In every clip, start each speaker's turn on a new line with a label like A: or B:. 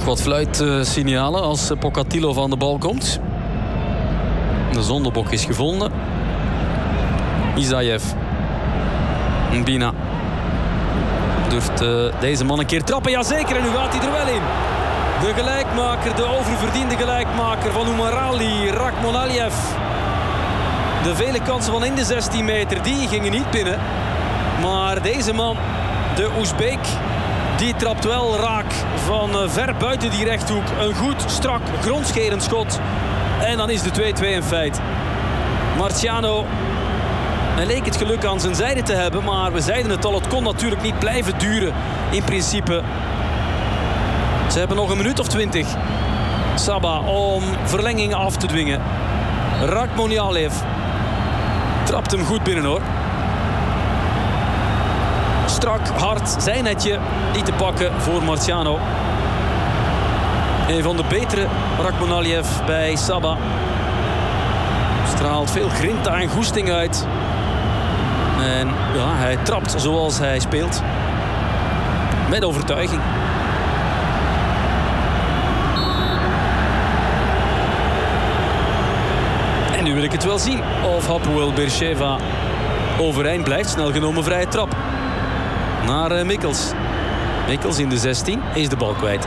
A: wat fluitsignalen als Pokatilov aan de bal komt. De zondebok is gevonden. Isaev. Mbina. Durft deze man een keer trappen? Jazeker, en nu gaat hij er wel in. De gelijkmaker, de oververdiende gelijkmaker van Umarali, Rakhmonaliev. De vele kansen van in de 16 meter, die gingen niet binnen. Maar deze man, de Oezbeek, die trapt wel raak van ver buiten die rechthoek. Een goed, strak, grondscherend schot. En dan is de 2-2 een feit. Marciano, hij leek het geluk aan zijn zijde te hebben. Maar we zeiden het al, het kon natuurlijk niet blijven duren. In principe. Ze hebben nog een minuut of 20. Saba om verlenging af te dwingen. Rakhmonaliev trapt hem goed binnen, hoor. Strak, hard, zijn netje niet te pakken voor Marciano. Een van de betere Rakhmonaliev bij Saba. Straalt veel grinta en goesting uit. En ja, hij trapt zoals hij speelt. Met overtuiging. En nu wil ik het wel zien of Hapoel Beersheva overeind blijft. Snel genomen vrije trap. Naar Mikkels. Mikkels in de 16 is de bal kwijt.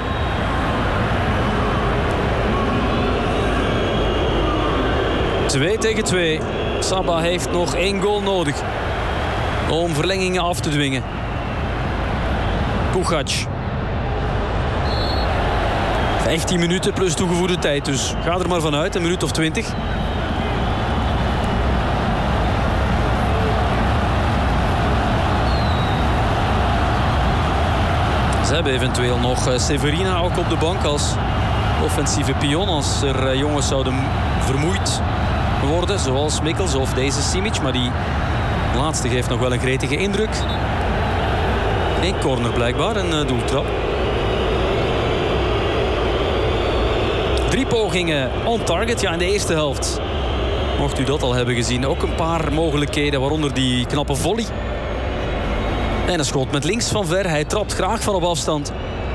A: Twee tegen 2. Saba heeft nog 1 goal nodig om verlengingen af te dwingen. Pugac. 15 minuten plus toegevoegde tijd, dus ga er maar vanuit, een minuut of 20. Ze hebben eventueel nog Severina ook op de bank als offensieve pion. Als er jongens zouden vermoeid worden, zoals Mikkels of deze Simic. Maar die laatste geeft nog wel een gretige indruk. Geen corner blijkbaar, een doeltrap. 3 pogingen on target, ja, in de eerste helft. Mocht u dat al hebben gezien, ook een paar mogelijkheden, waaronder die knappe volley. En een schot met links van ver. Hij trapt graag van op afstand.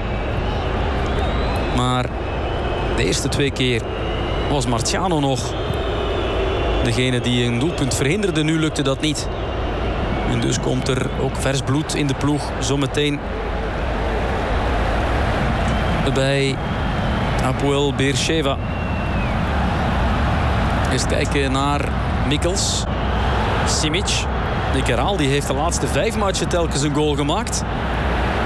A: Maar de eerste 2 keer was Marciano nog degene die een doelpunt verhinderde. Nu lukte dat niet. En dus komt er ook vers bloed in de ploeg. Zometeen bij Hapoel Beersheva. Eens kijken naar Mikkels. Simic. Nick Herhaal, die heeft de laatste 5 matchen telkens een goal gemaakt.